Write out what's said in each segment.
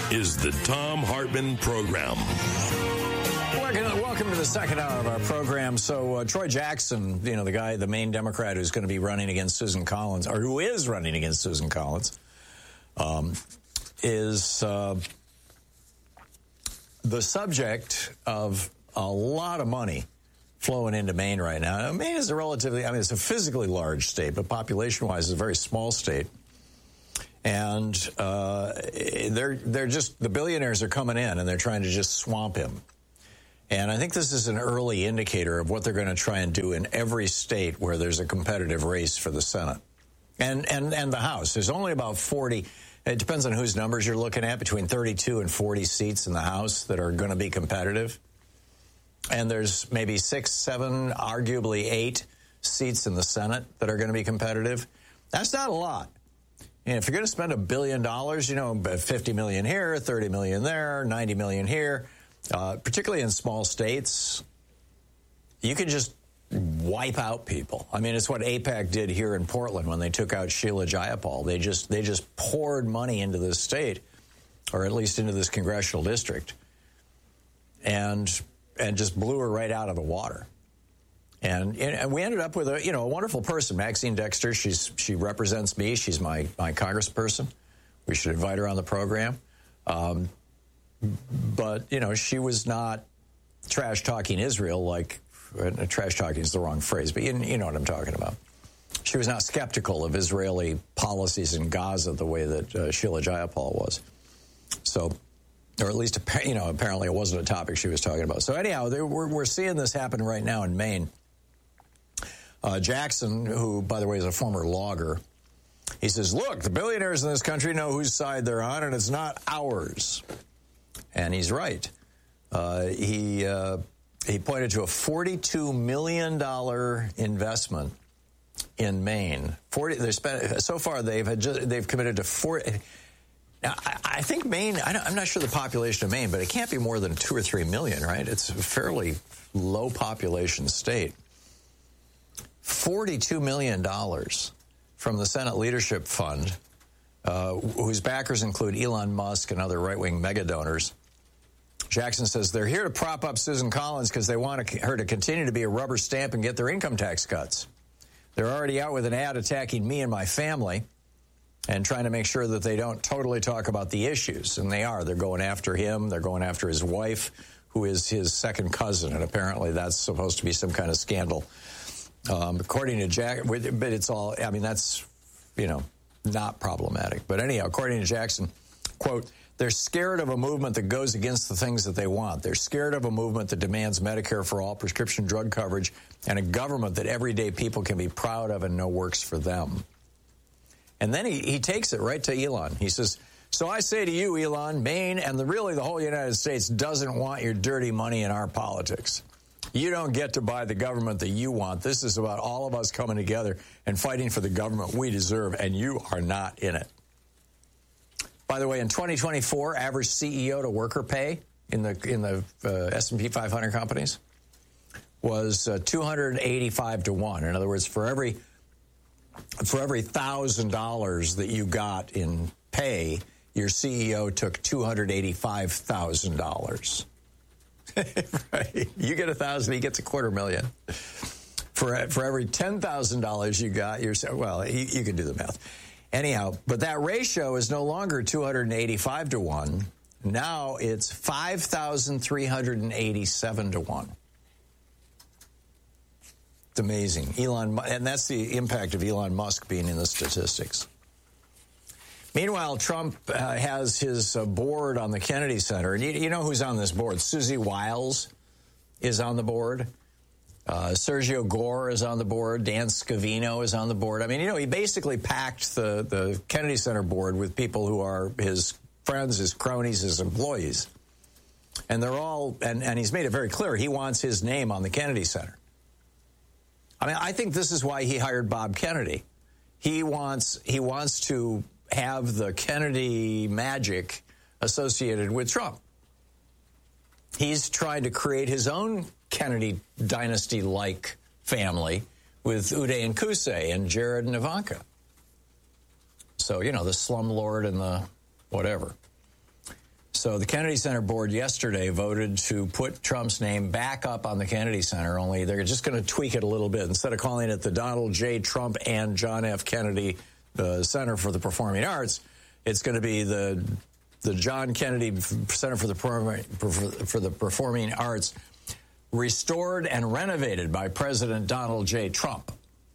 is the Thom Hartmann Program. Welcome to the second hour of our program. So Troy Jackson, the main Democrat who's going to be running against Susan Collins, or who is running against Susan Collins, is the subject of a lot of money flowing into Maine right now. Now, Maine is it's a physically large state, but population-wise, it's a very small state. And the billionaires are coming in, and they're trying to just swamp him. And I think this is an early indicator of what they're going to try and do in every state where there's a competitive race for the Senate and the House. There's only about 40. It depends on whose numbers you're looking at, between 32 and 40 seats in the House that are going to be competitive. And there's maybe 6, 7, arguably 8 seats in the Senate that are going to be competitive. That's not a lot. And if you're going to spend $1 billion, $50 million here, $30 million there, $90 million here, particularly in small states, you can just wipe out people. I mean, it's what AIPAC did here in Portland when they took out Sheila Jayapal. They just poured money into this state, or at least into this congressional district, and just blew her right out of the water. And we ended up with a wonderful person, Maxine Dexter. She represents me. She's my congressperson. We should invite her on the program. But she was not trash talking Israel like trash talking is the wrong phrase, but you know what I'm talking about. She was not skeptical of Israeli policies in Gaza the way that Sheila Jayapal was. So, or at least apparently it wasn't a topic she was talking about. So anyhow, we're seeing this happen right now in Maine. Jackson, who, by the way, is a former logger, he says, look, the billionaires in this country know whose side they're on, and it's not ours. And he's right. He pointed to a $42 million investment in Maine. So far, they've committed to 40. Now, I think Maine, I'm not sure the population of Maine, but it can't be more than 2 or 3 million, right? It's a fairly low population state. $42 million from the Senate Leadership Fund, whose backers include Elon Musk and other right-wing mega donors. Jackson says they're here to prop up Susan Collins because they want her to continue to be a rubber stamp and get their income tax cuts. They're already out with an ad attacking me and my family and trying to make sure that they don't totally talk about the issues. And they are. They're going after him. They're going after his wife, who is his second cousin. And apparently that's supposed to be some kind of scandal. According to Jack, but it's all, that's, not problematic. But anyhow, according to Jackson, quote, they're scared of a movement that goes against the things that they want. They're scared of a movement that demands Medicare for all, prescription drug coverage, and a government that everyday people can be proud of and know works for them. And then he takes it right to Elon. He says, so I say to you, Elon, Maine and really the whole United States doesn't want your dirty money in our politics. You don't get to buy the government that you want. This is about all of us coming together and fighting for the government we deserve, and you are not in it. By the way, in 2024, average CEO to worker pay in the S&P 500 companies was 285 to 1. In other words, for every $1,000 that you got in pay, your CEO took $285,000. Right. You get $1,000, he gets $250,000. For every $10,000 you got, you can do the math. Anyhow, but that ratio is no longer 285 to 1. Now it's 5,387 to 1. It's amazing. And that's the impact of Elon Musk being in the statistics. Meanwhile, Trump has his board on the Kennedy Center. And you know who's on this board? Susie Wiles is on the board. Sergio Gore is on the board. Dan Scavino is on the board. He basically packed the Kennedy Center board with people who are his friends, his cronies, his employees. And they're all, and he's made it very clear, he wants his name on the Kennedy Center. I think this is why he hired Bob Kennedy. He wants to have the Kennedy magic associated with Trump. He's trying to create his own Kennedy dynasty-like family with Uday and Qusay and Jared and Ivanka. So, the slumlord and the whatever. So the Kennedy Center board yesterday voted to put Trump's name back up on the Kennedy Center, only they're just going to tweak it a little bit. Instead of calling it the Donald J. Trump and John F. Kennedy Center for the Performing Arts, it's going to be the John Kennedy Center for the Performing Arts, restored and renovated by President Donald J. Trump.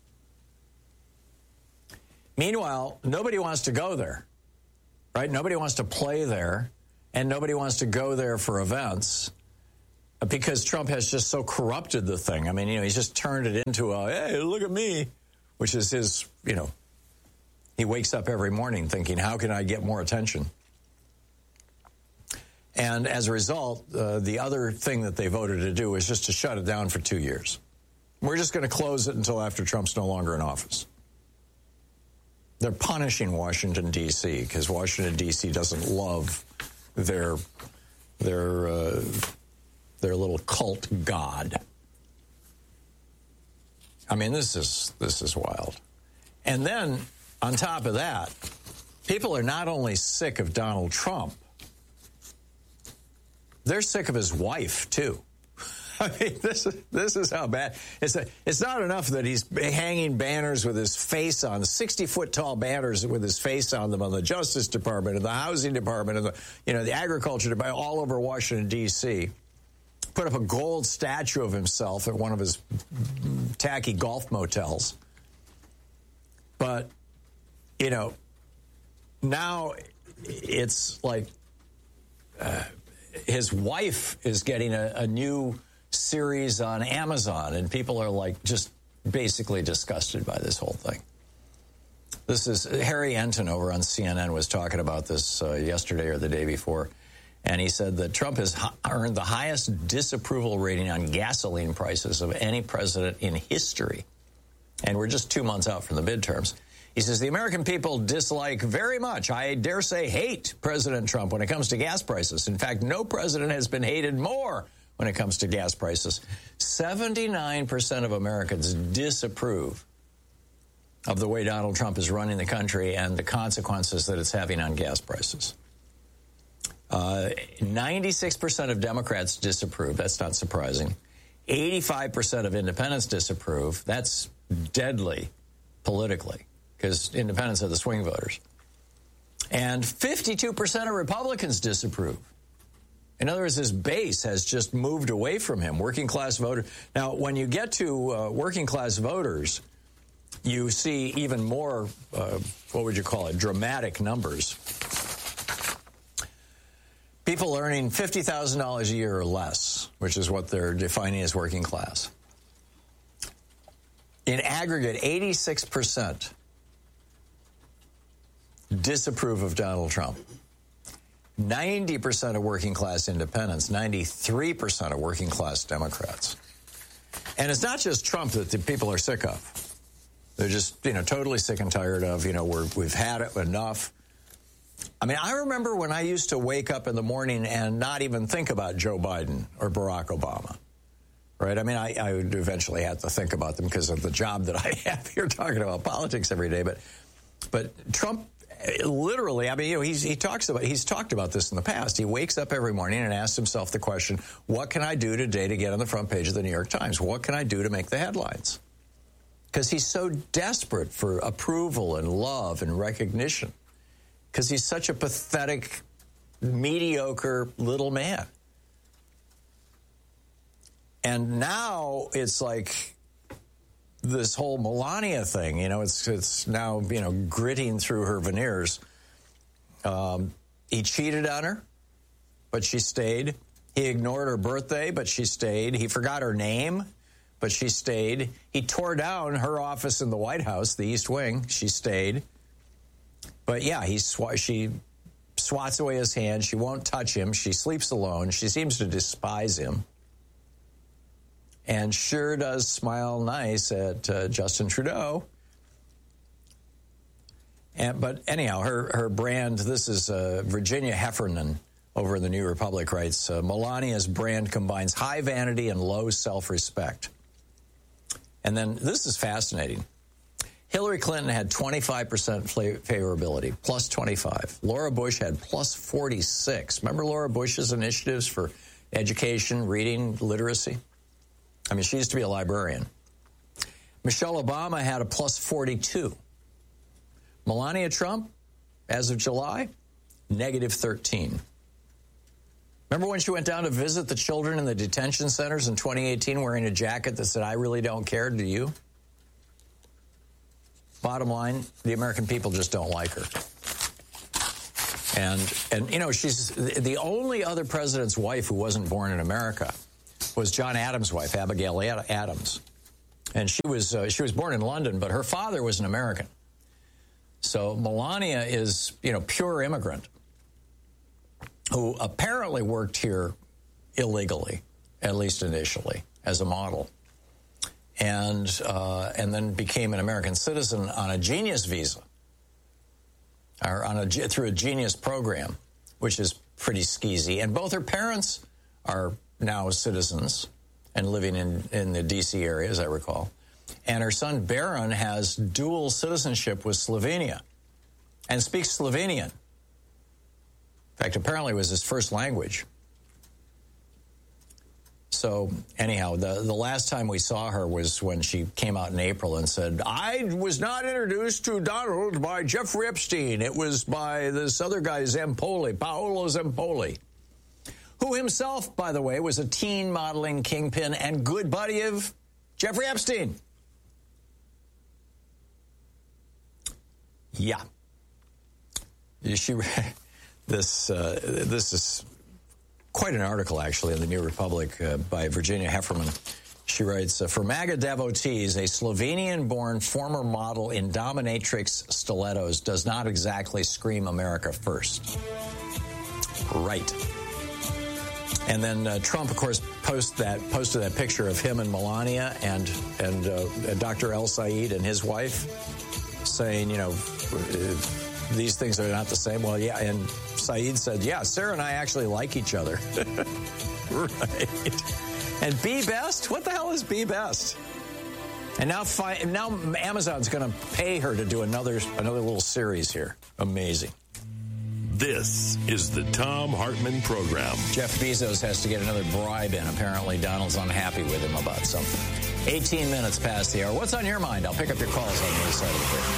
Meanwhile, nobody wants to go there, right? Nobody wants to play there, and nobody wants to go there for events because Trump has just so corrupted the thing. I mean, he's just turned it into a, hey, look at me, which is his, he wakes up every morning thinking, how can I get more attention? And as a result, the other thing that they voted to do is just to shut it down for 2 years. We're just going to close it until after Trump's no longer in office. They're punishing Washington, D.C., because Washington, D.C. doesn't love their little cult god. I mean, this is wild. And then, on top of that, people are not only sick of Donald Trump, they're sick of his wife, too. I mean, this is how bad. It's not enough that he's hanging banners with his face on, 60-foot-tall banners with his face on them on the Justice Department and the Housing Department and the Agriculture Department all over Washington, D.C. Put up a gold statue of himself at one of his tacky golf motels. But, now it's like his wife is getting a new series on Amazon, and people are like just basically disgusted by this whole thing. This is Harry Enton over on CNN was talking about this yesterday or the day before, and he said that Trump has earned the highest disapproval rating on gasoline prices of any president in history. And we're just 2 months out from the midterms. He says, the American people dislike very much, I dare say hate President Trump when it comes to gas prices. In fact, no president has been hated more when it comes to gas prices. 79% of Americans disapprove of the way Donald Trump is running the country and the consequences that it's having on gas prices. 96% of Democrats disapprove. That's not surprising. 85% of independents disapprove. That's deadly politically, because independents are the swing voters. And 52% of Republicans disapprove. In other words, his base has just moved away from him, working class voters. Now, when you get to working class voters, you see even more, what would you call it, dramatic numbers. People earning $50,000 a year or less, which is what they're defining as working class. In aggregate, 86% disapprove of Donald Trump. 90% of working class independents, 93% of working class Democrats. And it's not just Trump that the people are sick of. They're just, totally sick and tired of, we've had it enough. I mean, I remember when I used to wake up in the morning and not even think about Joe Biden or Barack Obama, right? I mean, I would eventually have to think about them because of the job that I have here talking about politics every day. But Trump, literally, I mean, he's talked about this in the past. He wakes up every morning and asks himself the question, what can I do today to get on the front page of the New York Times? What can I do to make the headlines? Because he's so desperate for approval and love and recognition. Because he's such a pathetic, mediocre little man. And now it's like this whole Melania thing, it's now, gritting through her veneers. He cheated on her, but she stayed. He ignored her birthday, but she stayed. He forgot her name, but she stayed. He tore down her office in the White House, the East Wing. She stayed. But yeah, she swats away his hand. She won't touch him. She sleeps alone. She seems to despise him. And sure does smile nice at Justin Trudeau. But anyhow, her brand, this is Virginia Heffernan over in the New Republic writes, Melania's brand combines high vanity and low self-respect. And then this is fascinating. Hillary Clinton had 25% favorability, plus 25. Laura Bush had plus 46. Remember Laura Bush's initiatives for education, reading, literacy? I mean, she used to be a librarian. Michelle Obama had a plus 42. Melania Trump, as of July, negative 13. Remember when she went down to visit the children in the detention centers in 2018 wearing a jacket that said, "I really don't care, do you?" Bottom line, the American people just don't like her. And you know, she's the only other president's wife who wasn't born in America was John Adams' wife, Abigail Adams. And she was born in London, but her father was an American. So Melania is, you know, pure immigrant who apparently worked here illegally, at least initially, as a model. And then became an American citizen on a Genius visa, or through a Genius program, which is pretty skeezy. And both her parents are now citizens and living in the D.C. area, as I recall. And her son Barron has dual citizenship with Slovenia and speaks Slovenian. In fact, apparently it was his first language. So anyhow, the last time we saw her was when she came out in April and said, "I was not introduced to Donald by Jeffrey Epstein. It was by this other guy, Zampoli, Paolo Zampoli," who himself, by the way, was a teen modeling kingpin and good buddy of Jeffrey Epstein. Yeah. This is quite an article, actually, in the New Republic by Virginia Hefferman. She writes, for MAGA devotees, a Slovenian-born former model in dominatrix stilettos does not exactly scream America first. Right. And then Trump, of course, posted that picture of him and Melania and Dr. El Sayed and his wife, saying, you know, these things are not the same. Well, yeah, and Saeed said, yeah, Sarah and I actually like each other. Right. And Be Best? What the hell is Be Best? And now Amazon's going to pay her to do another little series here. Amazing. This is the Thom Hartmann Program. Jeff Bezos has to get another bribe in. Apparently, Donald's unhappy with him about something. 18 minutes past the hour. What's on your mind? I'll pick up your calls on the other side of the break.